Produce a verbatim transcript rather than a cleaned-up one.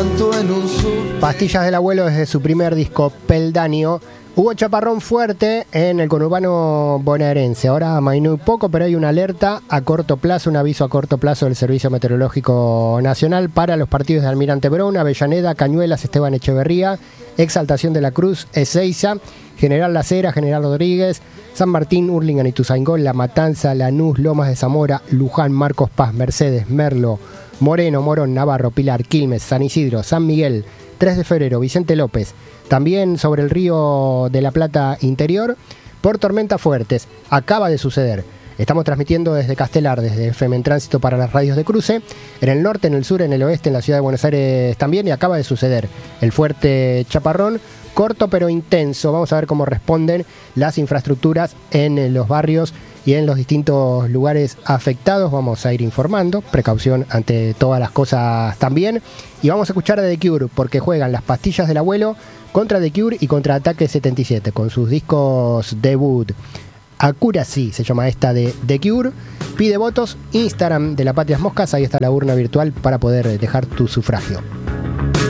viento en un sur. Pastillas del Abuelo desde su primer disco, Peldaño. Hubo chaparrón fuerte en el conurbano bonaerense. Ahora amainó un poco, pero hay una alerta a corto plazo, un aviso a corto plazo del Servicio Meteorológico Nacional para los partidos de Almirante Brown, Avellaneda, Cañuelas, Esteban Echeverría, Exaltación de la Cruz, Ezeiza, General Las Heras, General Rodríguez, San Martín, Hurlingham, Ituzaingó, La Matanza, Lanús, Lomas de Zamora, Luján, Marcos Paz, Mercedes, Merlo, Moreno, Morón, Navarro, Pilar, Quilmes, San Isidro, San Miguel, tres de febrero, Vicente López. También sobre el río de la Plata interior, por tormentas fuertes. Acaba de suceder. Estamos transmitiendo desde Castelar, desde F M en Tránsito para las radios de cruce. En el norte, en el sur, en el oeste, en la ciudad de Buenos Aires también. Y acaba de suceder el fuerte chaparrón, corto pero intenso. Vamos a ver cómo responden las infraestructuras en los barrios y en los distintos lugares afectados. Vamos a ir informando, precaución ante todas las cosas también. Y vamos a escuchar a The Cure, porque juegan las Pastillas del Abuelo contra The Cure y contra Ataque setenta y siete, con sus discos debut. Accuracy se llama esta de The Cure. Pide votos, Instagram de La Patrias Moscas, ahí está la urna virtual para poder dejar tu sufragio.